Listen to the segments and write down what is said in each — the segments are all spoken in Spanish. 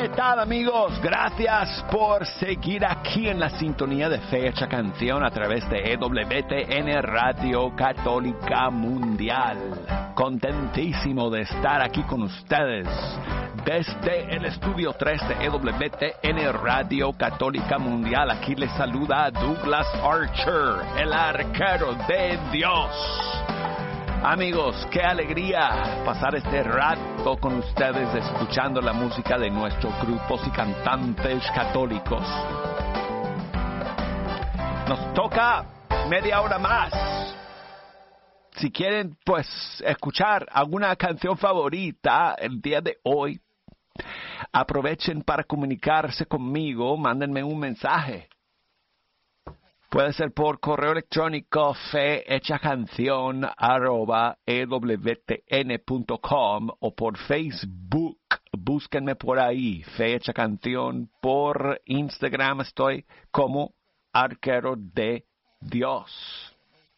¿Qué tal, amigos? Gracias por seguir aquí en la sintonía de Fecha Canción a través de EWTN Radio Católica Mundial. Contentísimo de estar aquí con ustedes desde el estudio 3 de EWTN Radio Católica Mundial. Aquí les saluda Douglas Archer, el arquero de Dios. Amigos, qué alegría pasar este rato con ustedes escuchando la música de nuestros grupos y cantantes católicos. Nos toca media hora más. Si quieren, pues, escuchar alguna canción favorita el día de hoy, aprovechen para comunicarse conmigo, mándenme un mensaje. Puede ser por correo electrónico fehechacancion@ewtn.com o por Facebook. Búsquenme por ahí, Fe Hecha Canción. Por Instagram estoy como Arquero de Dios.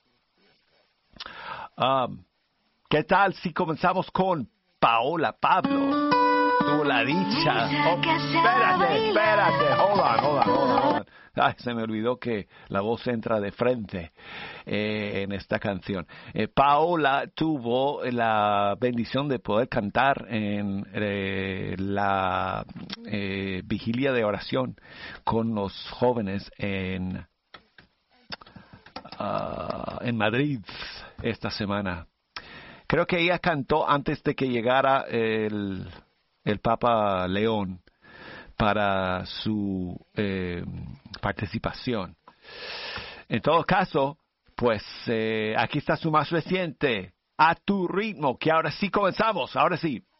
¿Qué tal si comenzamos con Paola Pablo? Tuvo la dicha. Espérate. Hold on. Ay, se me olvidó que la voz entra de frente en esta canción. Paola tuvo la bendición de poder cantar en la vigilia de oración con los jóvenes en Madrid esta semana. Creo que ella cantó antes de que llegara el Papa León para su participación. En todo caso, pues aquí está su más reciente, A Tu Ritmo, que ahora sí comenzamos, ahora sí.